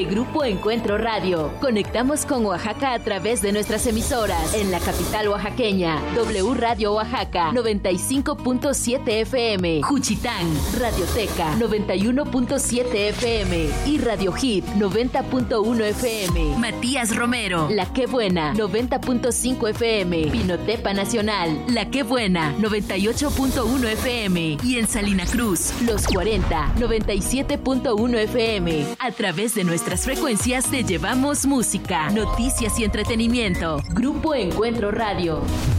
Grupo Encuentro Radio. Conectamos con Oaxaca a través de nuestras emisoras. En la capital oaxaqueña, W Radio Oaxaca, 95.7 FM. Juchitán, Radioteca, 91.7 FM. Y Radio Hit, 90.1 FM. Matías Romero, La Qué Buena, 90.5 FM. Pinotepa Nacional, La Qué Buena, 98.1 FM. Y en Salina Cruz, Los 40, 97.1 FM. A través de nuestras frecuencias te llevamos música, noticias y entretenimiento. Grupo Encuentro Radio.